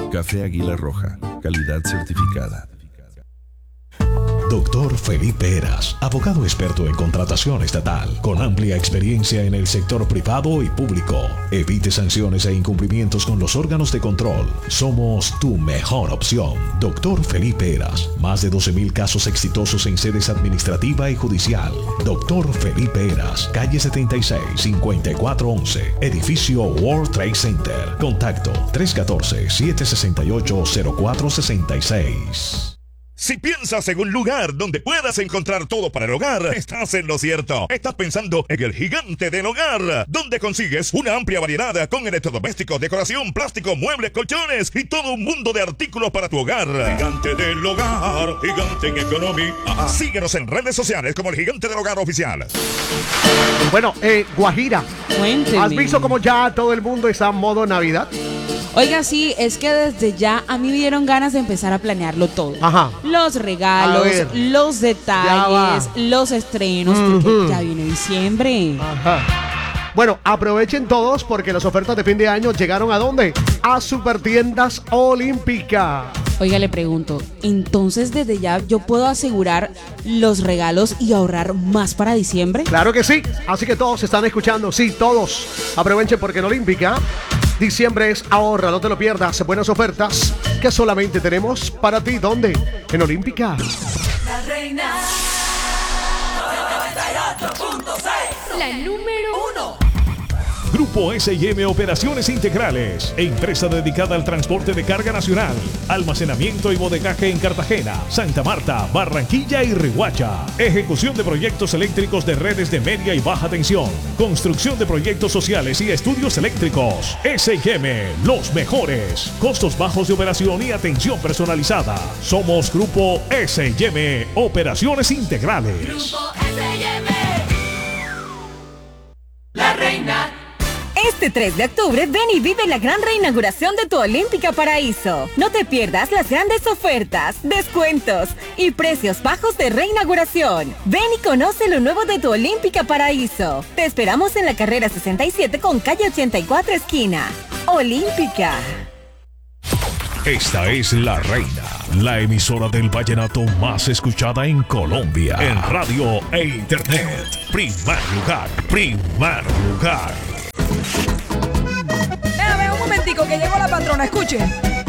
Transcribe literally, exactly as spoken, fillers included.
Café Águila Roja, calidad certificada. Doctor Felipe Heras, abogado experto en contratación estatal, con amplia experiencia en el sector privado y público. Evite sanciones e incumplimientos con los órganos de control. Somos tu mejor opción. Doctor Felipe Heras, más de doce mil casos exitosos en sedes administrativa y judicial. Doctor Felipe Heras, calle setenta y seis, cincuenta y cuatro once, edificio World Trade Center. Contacto tres uno cuatro, siete seis ocho, cero cuatro seis seis. Si piensas en un lugar donde puedas encontrar todo para el hogar, estás en lo cierto. Estás pensando en el Gigante del Hogar, donde consigues una amplia variedad con electrodomésticos, decoración, plástico, muebles, colchones y todo un mundo de artículos para tu hogar. Gigante del Hogar, Gigante en Economía. Síguenos en redes sociales como el Gigante del Hogar Oficial. Bueno, eh, Guajira, Cuénteme. ¿has visto cómo ya todo el mundo está en modo Navidad? Oiga, sí, es que desde ya a mí me dieron ganas de empezar a planearlo todo. Ajá. Los regalos, los detalles, los estrenos, uh-huh. porque ya viene diciembre. Ajá. Bueno, aprovechen todos porque las ofertas de fin de año llegaron ¿a dónde? A Supertiendas Olímpica. Oiga, le pregunto, entonces desde ya yo puedo asegurar los regalos y ahorrar más para diciembre. Claro que sí, así que todos están escuchando, sí, todos. Aprovechen porque en Olímpica diciembre es ahorra, no te lo pierdas. Buenas ofertas que solamente tenemos para ti. ¿Dónde? En Olímpica. La reina noventa y ocho punto seis. La número uno. Grupo S y M Operaciones Integrales, empresa dedicada al transporte de carga nacional, almacenamiento y bodegaje en Cartagena, Santa Marta, Barranquilla y Riohacha. Ejecución de proyectos eléctricos de redes de media y baja tensión, construcción de proyectos sociales y estudios eléctricos. S y M, los mejores, costos bajos de operación y atención personalizada. Somos Grupo S y M Operaciones Integrales. Grupo S y M. La reina. Este tres de octubre ven y vive la gran reinauguración de tu Olímpica Paraíso. No te pierdas las grandes ofertas, descuentos y precios bajos de reinauguración. Ven y conoce lo nuevo de tu Olímpica Paraíso. Te esperamos en la carrera sesenta y siete con calle ochenta y cuatro esquina. Olímpica. Esta es La Reina, la emisora del vallenato más escuchada en Colombia. En radio e internet. Primer lugar, primer lugar. Vea, vea un momentico que llegó la patrona, escuche.